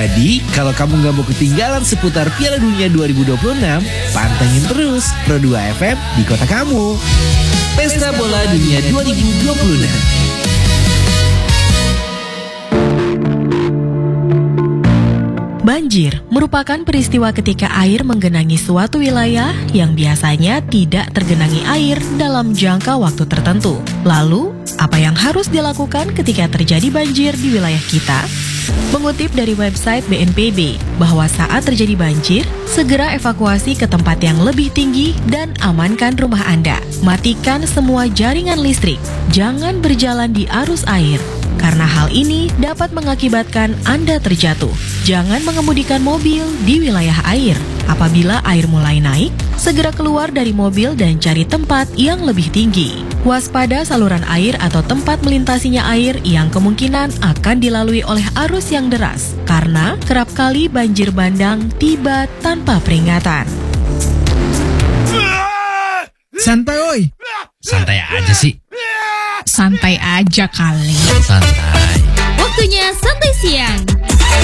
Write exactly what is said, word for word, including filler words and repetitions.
Jadi, kalau kamu nggak mau ketinggalan seputar Piala Dunia dua ribu dua puluh enam, pantengin terus Pro dua F M di kota kamu. Pesta Bola Dunia dua ribu dua puluh enam. Banjir merupakan peristiwa ketika air menggenangi suatu wilayah yang biasanya tidak tergenangi air dalam jangka waktu tertentu. Lalu, apa yang harus dilakukan ketika terjadi banjir di wilayah kita? Mengutip dari website B N P B, bahwa saat terjadi banjir, segera evakuasi ke tempat yang lebih tinggi dan amankan rumah Anda. Matikan semua jaringan listrik. Jangan berjalan di arus air, karena hal ini dapat mengakibatkan Anda terjatuh. Jangan mengemudikan mobil di wilayah air. Apabila air mulai naik, segera keluar dari mobil dan cari tempat yang lebih tinggi. Waspada saluran air atau tempat melintasinya air yang kemungkinan akan dilalui oleh arus yang deras, karena kerap kali banjir bandang tiba tanpa peringatan. Santai oi. Santai aja sih. Santai aja kali. Santai. Waktunya santai siang